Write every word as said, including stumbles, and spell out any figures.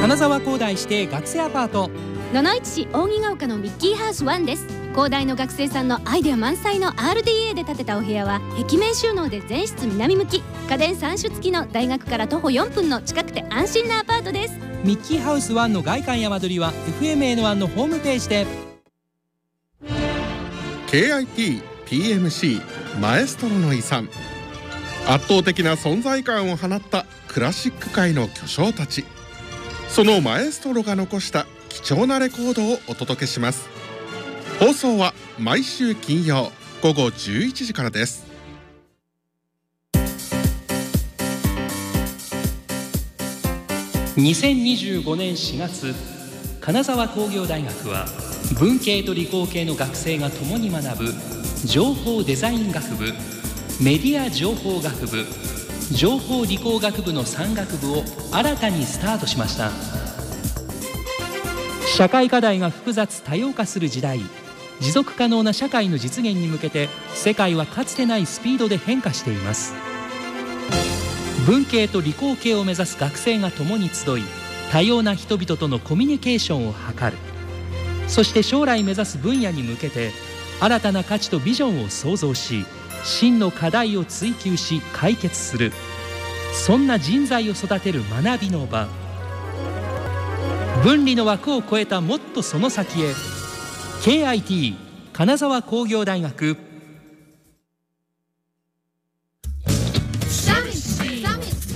金沢工大指定学生アパート。 七市市扇ヶ丘のミッキーハウスワンです。工大の学生さんのアイデア満載の アールディーエー で建てたお部屋は壁面収納で全室南向き、家電さん種付きの大学から徒歩よんぷんの近くて安心なアパートです。 ミッキーハウスワンの外観や間取りは エフエムエヌワン のホームページで。 ケーアイティー、ピーエムシー、マエストロの遺産。圧倒的な存在感を放ったクラシック界の巨匠たち、そのマエストロが残した貴重なレコードをお届けします。放送は毎週金曜午後じゅういちじからです。 にせんにじゅうごねんしがつ、金沢工業大学は文系と理工系の学生が共に学ぶ情報デザイン学部、メディア情報学部、情報理工学部のさん学部を新たにスタートしました。社会課題が複雑多様化する時代、持続可能な社会の実現に向けて世界はかつてないスピードで変化しています。文系と理工系を目指す学生が共に集い、多様な人々とのコミュニケーションを図る。そして将来目指す分野に向けて新たな価値とビジョンを創造し、真の課題を追求し解決する、そんな人材を育てる学びの場。分離の枠を超えたもっとその先へ。 ケーアイティー 金沢工業大学